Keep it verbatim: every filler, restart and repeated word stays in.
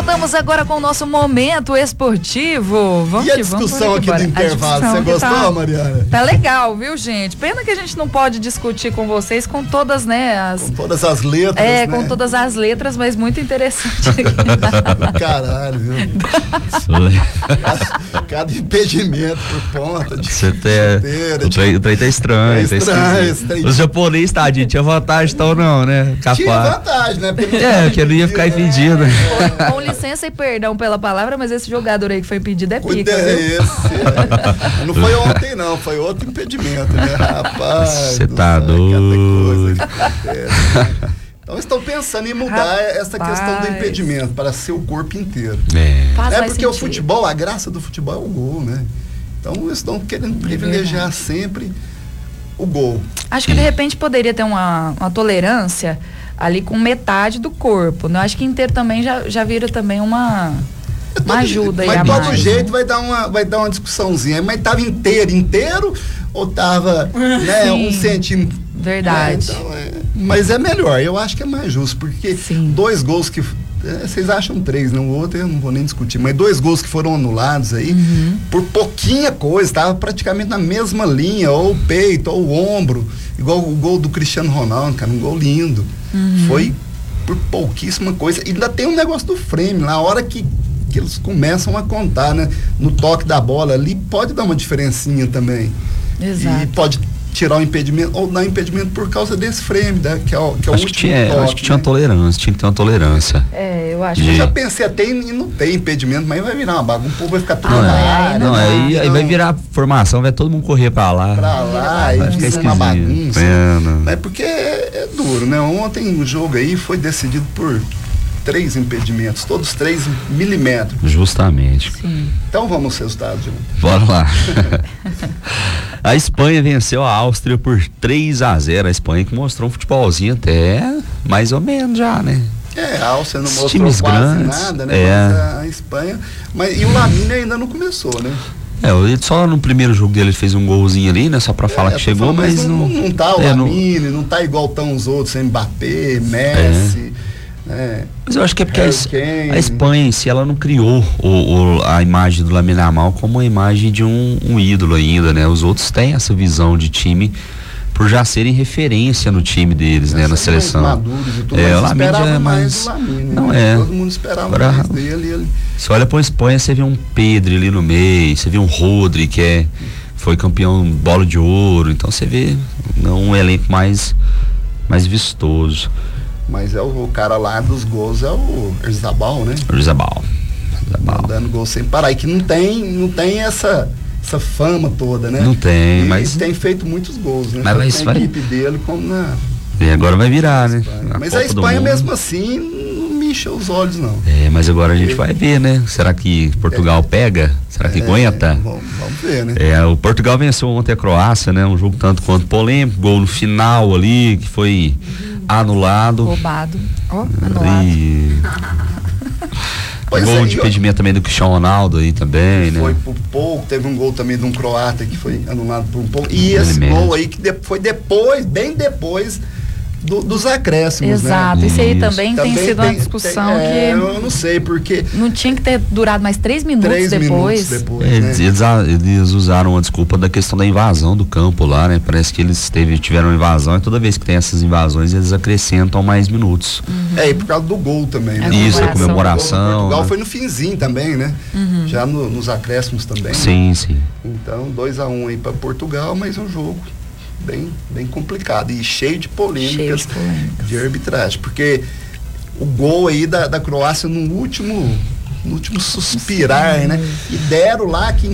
voltamos agora com o nosso momento esportivo. Vamos e a que vamos. discussão aqui do intervalo, você gostou, tá, Mariana? Tá legal, viu, gente? Pena que a gente não pode discutir com vocês com todas, né? As, com todas as letras, É, né? com todas as letras, mas muito interessante aqui. Caralho, viu? cada, cada impedimento por ponta. Você tem. O trem, o trem tá estranho. É estranho tá Os japoneses, tadinho, tinha vantagem, então não, né? Capaz. Tinha vantagem, né? Porque é, que ele ia ficar impedido. Com, com licença e perdão pela palavra, mas esse jogador aí que foi impedido é pica. É esse, é. Não foi ontem, não, foi outro impedimento, né? Rapaz. Você tá doido. Então estão pensando em mudar Rapaz. essa questão do impedimento para ser o corpo inteiro. É, Faz é porque sentido. o futebol, a graça do futebol é o gol, né? Então eles estão querendo privilegiar é sempre o gol. Acho que de repente poderia ter uma, uma tolerância ali com metade do corpo, né? Acho que inteiro também já, já vira também uma, é todo, uma ajuda aí mas a de todo mais, jeito né? vai dar uma vai dar uma discussãozinha, mas tava inteiro, inteiro ou tava, né, um centímetro. Verdade. É, então é, mas é melhor, eu acho que é mais justo, porque Sim. dois gols que é, vocês acham três, não? O outro eu não vou nem discutir, mas dois gols que foram anulados aí, uhum. por pouquinha coisa, estava praticamente na mesma linha, ou o peito, ou o ombro, igual o gol do Cristiano Ronaldo, cara, um gol lindo. Uhum. Foi por pouquíssima coisa. E ainda tem um negócio do frame, na hora que, que eles começam a contar, né? No toque da bola ali, pode dar uma diferencinha também. Exato. E pode tirar o impedimento ou dar impedimento por causa desse frame, né? que é o, que é o acho último que tinha, toque, acho que tinha né? uma tolerância, tinha que ter uma tolerância. É, eu acho de... que eu já pensei até em não ter impedimento, mas vai virar uma bagunça, o povo vai ficar tudo não, na é, área. Não, né? aí, então, aí vai virar formação, vai todo mundo correr pra lá. Pra lá, aí vai fica uma bagunça. Mas porque é, é duro, né? Ontem o jogo aí foi decidido por três impedimentos, todos três milímetros. Justamente. Sim. Então vamos aos resultados, João. Bora lá. A Espanha venceu a Áustria por três a zero. A Espanha que mostrou um futebolzinho até mais ou menos já, né? É, a Áustria não Os mostrou times quase grandes, nada, né? É. Mas a Espanha. Mas, e o Lamine ainda não começou, né? É, ele só no primeiro jogo dele ele fez um golzinho ali, né? Só pra falar é, que chegou, falando, mas, mas não. Não, não tá o é, Lamine, não... não tá igual tão os outros, Mbappé, Messi. É. É. Mas eu acho que é porque a, a Espanha em si, ela não criou o, o, a imagem do Lamine Yamal como a imagem de um, um ídolo ainda, né? Os outros têm essa visão de time por já serem referência no time deles, já né? Na seleção. Maduros e tudo, é, mas o Lamine já é mais... Lamine, não né? é. Todo mundo esperava Agora, mais dele. Ele... Você olha pra Espanha, você vê um Pedri ali no meio, você vê um Rodri que é, foi campeão bola de ouro, então você vê não, um elenco mais, mais vistoso. Mas é o, o cara lá dos gols, é o Erzabal, né? Erzabal. Dando gol sem parar. E que não tem, não tem essa, essa fama toda, né? Não tem, e mas... tem feito muitos gols, né? Mas vai, na vai... equipe dele, como na... E agora vai virar, né? Mas Copa a Espanha mesmo assim não me encheu os olhos, não. É, mas agora a gente vai ver, né? Será que Portugal é. pega? Será que é, aguenta? Vamos, vamos ver, né? É, o Portugal venceu ontem a Croácia, né? Um jogo tanto quanto polêmico, gol no final ali, que foi anulado. Roubado. Ó, oh, anulado. E... Pois gol é, de impedimento também do Cristiano Ronaldo aí também, né? Foi por pouco, teve um gol também de um croata que foi anulado por um pouco. E esse Ele gol mesmo. aí que de, foi depois, bem depois do, dos acréscimos, Exato, né? isso aí Isso. também, também tem sido tem, uma discussão tem, é, que... eu não sei, porque... Não tinha que ter durado mais três minutos três depois. Minutos depois, É, né? eles, eles usaram a desculpa da questão da invasão do campo lá, né? Parece que eles teve, tiveram invasão e toda vez que tem essas invasões eles acrescentam mais minutos. Uhum. É, e por causa do gol também, né? Isso, a O comemoração. Portugal né? foi no finzinho também, né? Uhum. Já no, nos acréscimos também. Sim, né? sim. Então, dois a um aí para Portugal, mas um jogo bem, bem complicado e cheio de polêmicas, cheio de, polêmicas. de arbitragem, porque o gol aí da, da Croácia no último, no último suspirar, né? E deram lá que